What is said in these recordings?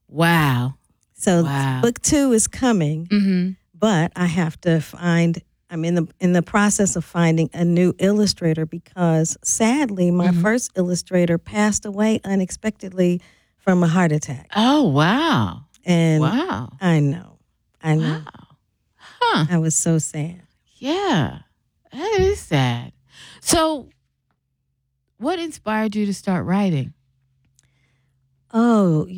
Wow. So book 2 is coming, but I have to I'm in the process of finding a new illustrator because sadly my first illustrator passed away unexpectedly from a heart attack. Oh, wow. And wow. I know. Wow. Huh. I was so sad. Yeah. That is sad. So what inspired you to start writing? Oh,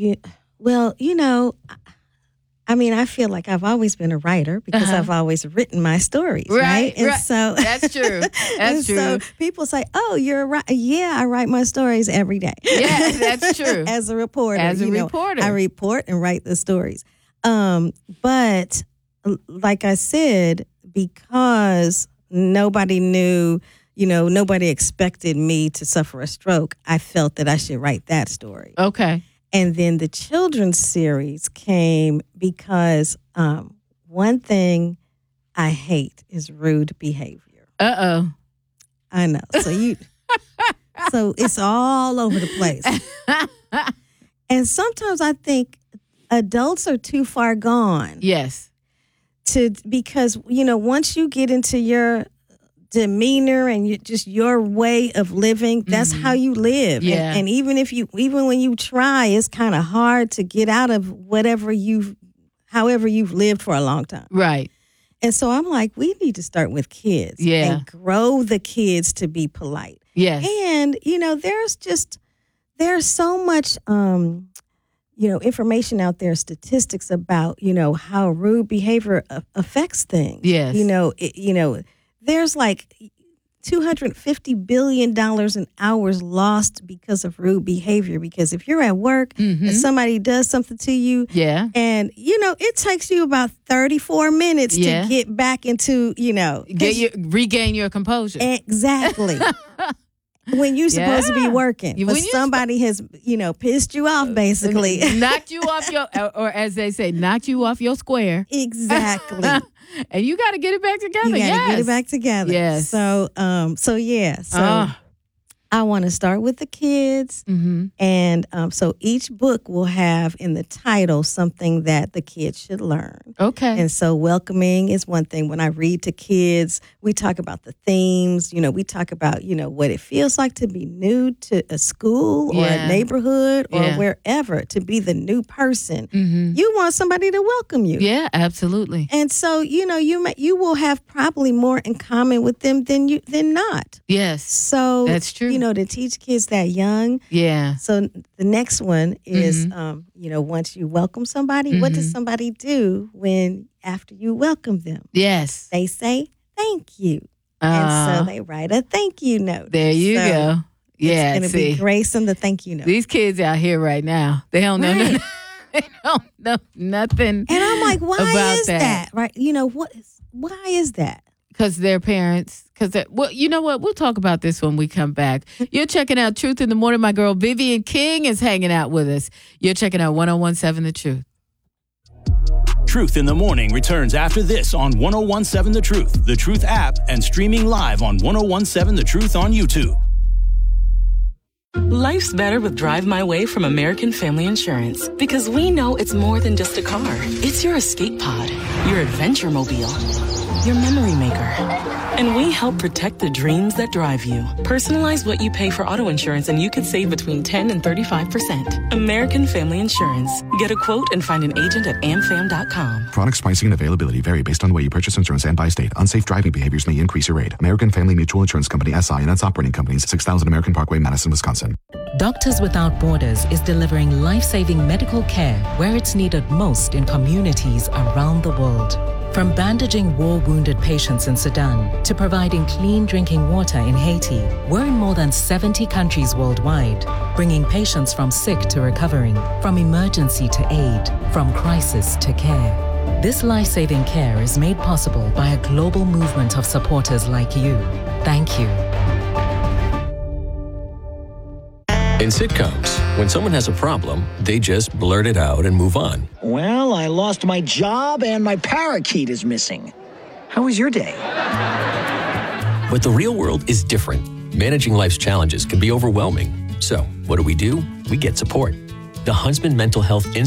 I feel like I've always been a writer because I've always written my stories, right? And so that's true. That's true. So people say, "Oh, you're a writer." Yeah, I write my stories every day. Yeah, that's true. As a reporter, reporter, I report and write the stories. But like I said, because nobody knew, nobody expected me to suffer a stroke, I felt that I should write that story. Okay. And then the children's series came because one thing I hate is rude behavior. Uh-oh. I know. So it's all over the place. And sometimes I think adults are too far gone. Yes. Because once you get into your demeanor and just your way of living, that's how you live. Yeah. And even when you try, it's kind of hard to get out of however you've lived for a long time. Right. And so I'm like, we need to start with kids and grow the kids to be polite. Yes. And, there's so much, information out there, statistics about, how rude behavior affects things. Yes. There's like $250 billion in hours lost because of rude behavior. Because if you're at work and somebody does something to you, and it takes you about 34 minutes to get back into, regain your composure. Exactly. When you're supposed to be working, but somebody has, pissed you off, basically. Knocked you off or as they say, knocked you off your square. Exactly. And you got to get it back together. You got to get it back together. Yes. So I want to start with the kids. And so each book will have in the title something that the kids should learn. Okay. And so welcoming is one thing. When I read to kids, we talk about the themes. We talk about, what it feels like to be new to a school or a neighborhood or wherever, to be the new person. You want somebody to welcome you. Yeah, absolutely. And so, you will have probably more in common with them than not. Yes. So that's true. To teach kids that young. Yeah. So the next one is, once you welcome somebody, what does somebody do after you welcome them? Yes. They say thank you. And so they write a thank you note. There you go. Yeah. It's going to be Grayson the thank you note. These kids out here right now, they don't know nothing. They don't know nothing. And I'm like, why is that? Right? Why is that? Because their parents, you know what? We'll talk about this when we come back. You're checking out Truth in the Morning. My girl Vivian King is hanging out with us. You're checking out 101.7 The Truth. Truth in the Morning returns after this on 101.7 The Truth app, and streaming live on 101.7 The Truth on YouTube. Life's better with Drive My Way from American Family Insurance, because we know it's more than just a car. It's your escape pod, your adventure mobile, your memory maker. And we help protect the dreams that drive you. Personalize what you pay for auto insurance and you could save between 10 and 35%. American Family Insurance. Get a quote and find an agent at amfam.com. Products, pricing, and availability vary based on the way you purchase insurance and by state. Unsafe driving behaviors may increase your rate. American Family Mutual Insurance Company, SI, and its operating companies, 6000 American Parkway, Madison, Wisconsin. Doctors Without Borders is delivering life-saving medical care where it's needed most in communities around the world. From bandaging war-wounded patients in Sudan to providing clean drinking water in Haiti, we're in more than 70 countries worldwide, bringing patients from sick to recovering, from emergency to aid, from crisis to care. This life-saving care is made possible by a global movement of supporters like you. Thank you. In sitcoms, when someone has a problem, they just blurt it out and move on. Well, I lost my job and my parakeet is missing. How was your day? But the real world is different. Managing life's challenges can be overwhelming. So, what do? We get support. The Huntsman Mental Health Institute